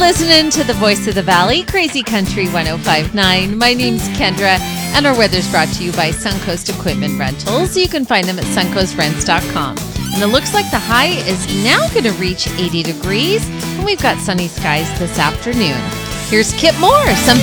listening to the Voice of the Valley, Crazy Country 105.9. My name's Kendra, and our weather's brought to you by Suncoast Equipment Rentals. You can find them at suncoastrents.com. And it looks like the high is now going to reach 80 degrees, and we've got sunny skies this afternoon. Here's Kip Moore, Something